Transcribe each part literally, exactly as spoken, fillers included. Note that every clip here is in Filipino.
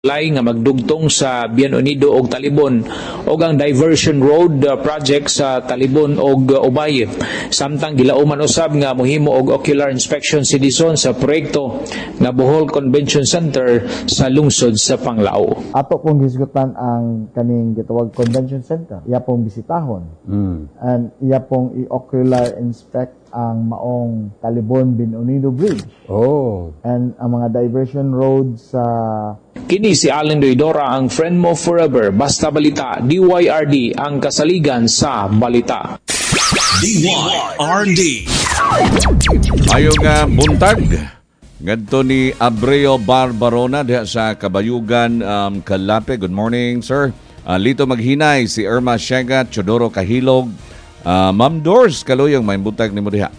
lay nga magdugtong sa Bienunido og Talibon og ang diversion road uh, project sa Talibon og uh, Ubay. Samtang gilauman usab nga mohimo og ocular inspection si Dizon sa proyekto nga Bohol Convention Center sa lungsod sa Panglao. Ato pong hisgutan ang kaning gitawag Convention Center. Iya pong bisitahon. Mm. And iya pong i-ocular inspect ang maong Talibon Bienunido Bridge. Oh. And ang mga diversion roads sa Kini si Allen Doidora, ang friend mo forever. Basta Balita, D Y R D, ang kasaligan sa balita. D Y R D. Ayong uh, buntag ngadto ni Abreu Barbarona diha sa Kabayugan, um, Kalape. Good morning, sir. Uh, Lito maghinay si Irma Siaga, Chodoro Kahilog. Uh, Ma'am Doors kaluyong may buntag nimo diha.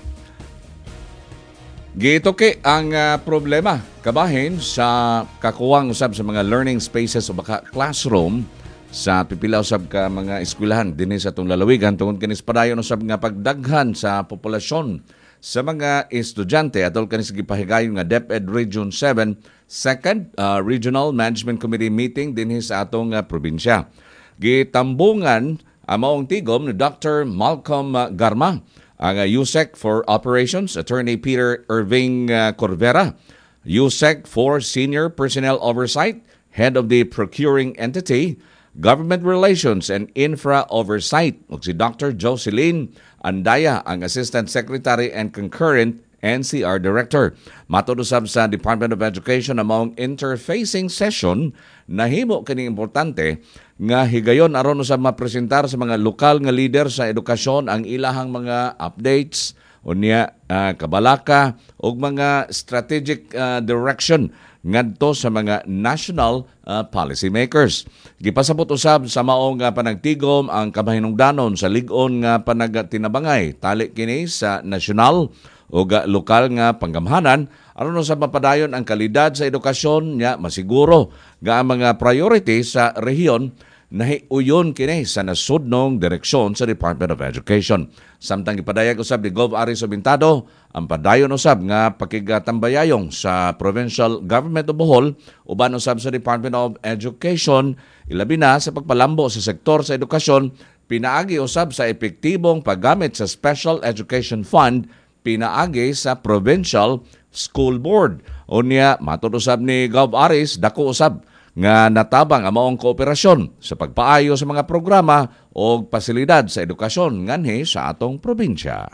Gitoke ang uh, problema kabahin sa kakuwang usab sa mga learning spaces o baka classroom sa pipila usab ka mga eskwelahan dinhi sa atong lalawigan tungod kini sa padayon usab nga pagdaghan sa populasyon sa mga estudyante atol kani sa gipahigayon nga DepEd Region seven second uh, Regional Management Committee meeting dinhi sa atong uh, probinsya. Gitambungan ang maong tigom ni Doctor Malcolm uh, Garma, ang uh, U S E C for Operations, Attorney Peter Irving uh, Corvera, U S E C for Senior Personnel Oversight, Head of the Procuring Entity, Government Relations and Infra Oversight, ug si Doctor Jocelyn Andaya, ang Assistant Secretary and Concurrent N C R Director. Matod usab sa Department of Education among interfacing session, nahimo kini importante nga higayon aron usab mapresentar sa mga lokal nga leader sa edukasyon ang ilahang mga updates unya uh, kabalaka ug mga strategic uh, direction ngadto sa mga national uh, policy makers. Gipasabot usab sa maong nga panagtigom ang kabahinungdanon sa lig-on nga panagtinabangay tali kini sa national o lokal nga panggamhanan aron sa mapadayon ang kalidad sa edukasyon nya masiguro nga ang mga priority sa rehiyon nahiuyon kini sa nasudnong direksyon sa Department of Education. Samtang ipadayag usab ni Gov Aris Obintado ang padayon usab nga pakigatambayayong sa Provincial Government of Bohol uban usab sa Department of Education ilabi na sa pagpalambo sa sektor sa edukasyon, pinaagi usab sa epektibong paggamit sa Special Education Fund, pinaagi sa Provincial School Board. Unya matud usab ni Gov Aris dako usab nga natabang ang maong kooperasyon sa pagpaayo sa mga programa o pasilidad sa edukasyon nganhi sa atong probinsya.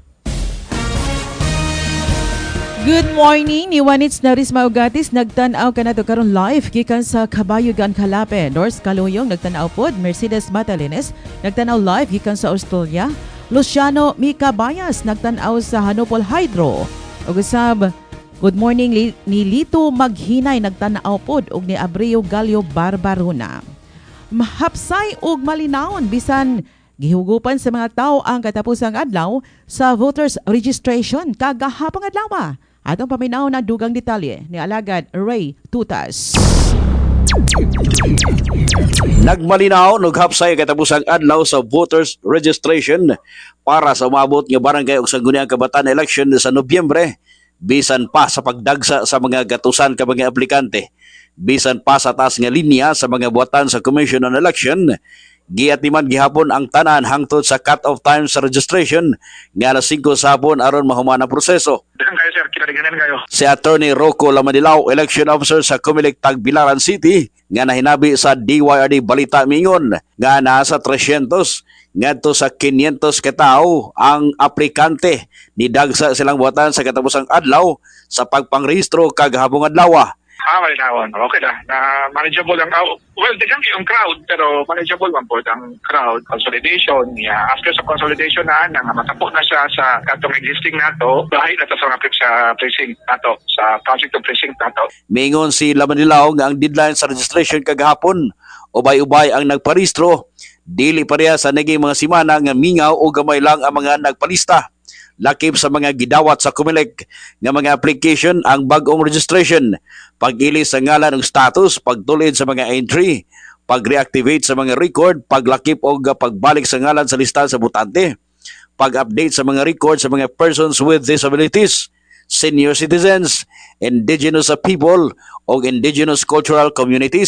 Good morning, ni Wanits Naris Maugatis, nagtanaw ka na to karon live gikan sa Kabayugan, Kalape. North Kaluyong nagtanaw pod, Mercedes Matalines nagtanaw live gikan sa Australia. Luciano Micabayas nagtanaw sa Hanopol Hydro. Ug usab good morning li, ni Lito Maghinay nagtanaw pod og ni Abreu Galio Barbarona. Mahapsay og malinawon bisan gihugupan sa mga tawo ang katapusang adlaw sa voters registration kagahapong adlaw. Atong paminaw na dugang detalye ni Alagad Ray Tutas. Nagmalinaw ug hapsay katapusang adlaw sa voters registration para sa umabot nga barangay ug sangguniang kabataan election sa Nobyembre. Bisan pa sa pagdagsa sa mga gatusan ka mga aplikante, bisan pa sa taas nga linya sa mga buhatan sa Commission on Election, giatiman gihapon ang tanan hangtod sa cut-off time sa registration nga alas singko sa hapon aron mahuman ang proseso. Kayo, sir. Kinaliganan kayo. Si Attorney Rocco Lamanilao, Election Officer sa Comelec Tagbilaran City, nga nahinabi sa D Y R D Balita mingon nga nasa three hundred ngadto sa five hundred ka tawo ang aplikante ni dagsa silang buhatan sa katapusang adlaw sa pagpangrehistro kagahapong adlaw. Ah, malinawon. Okay na. Na manageable ang crowd. Well, dagang yung crowd, pero manageable man po ang crowd. Consolidation. Yeah. After sa consolidation na, nang matapok na siya sa katong existing nato, bahay na sa mga sa precinct nato, sa project of precinct nato. Mingon si Lamanilao nga ang deadline sa registration kagahapon, ubay-ubay ang nagparehistro. Dili pareha sa naging mga simana nga mingaw o gamay lang ang mga nagpalista. Lakip sa mga gidawat sa Comelec nga mga application ang bagong registration, pag-ili sa ngalan ng status, pagtulid sa mga entry, pag-reactivate sa mga record, paglakip o pagbalik sa ngalan sa listahan sa botante, pag-update sa mga record sa mga persons with disabilities, senior citizens, indigenous people o indigenous cultural communities,